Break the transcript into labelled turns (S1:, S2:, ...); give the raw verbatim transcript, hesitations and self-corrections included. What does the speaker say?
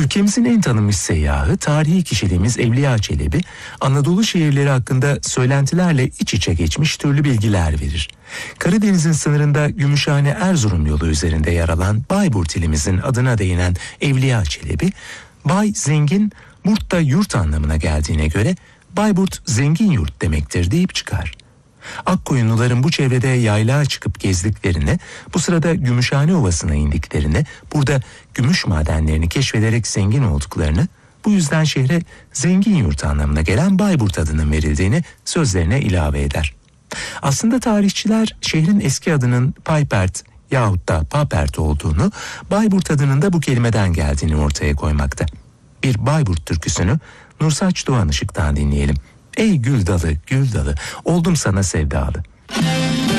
S1: Ülkemizin en tanınmış seyyahı, tarihi kişiliğimiz Evliya Çelebi, Anadolu şehirleri hakkında söylentilerle iç içe geçmiş türlü bilgiler verir. Karadeniz'in sınırında Gümüşhane-Erzurum yolu üzerinde yer alan Bayburt ilimizin adına değinen Evliya Çelebi, Bay zengin, Burt da yurt anlamına geldiğine göre Bayburt zengin yurt demektir deyip çıkar. Akkoyunluların bu çevrede yaylağa çıkıp gezdiklerini, bu sırada Gümüşhane Ovası'na indiklerini, burada gümüş madenlerini keşfederek zengin olduklarını, bu yüzden şehre zengin yurt anlamına gelen Bayburt adının verildiğini sözlerine ilave eder. Aslında tarihçiler şehrin eski adının Paypert yahut da Papert olduğunu, Bayburt adının da bu kelimeden geldiğini ortaya koymakta. Bir Bayburt türküsünü Nursaç Doğan Işık'tan dinleyelim. Ey gül dalı, gül dalı, oldum sana sevdalı.